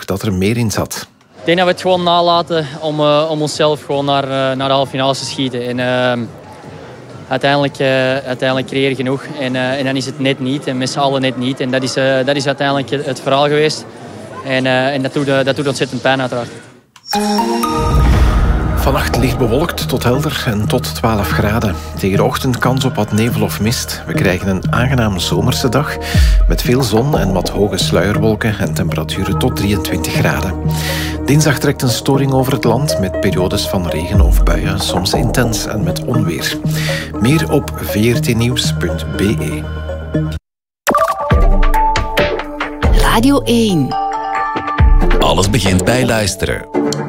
dat er meer in zat. Ik denk dat we het gewoon nalaten om onszelf gewoon naar de halve finales te schieten. En uiteindelijk creëer je genoeg en dan is het net niet. En met z'n allen net niet. En dat is uiteindelijk het verhaal geweest. En dat doet ontzettend pijn uiteraard. Vannacht licht bewolkt tot helder en tot 12 graden. Tegen de ochtend kans op wat nevel of mist. We krijgen een aangenaam zomerse dag met veel zon en wat hoge sluierwolken en temperaturen tot 23 graden. Dinsdag trekt een storing over het land met periodes van regen of buien, soms intens en met onweer. Meer op vrtnieuws.be. Radio 1. Alles begint bij luisteren.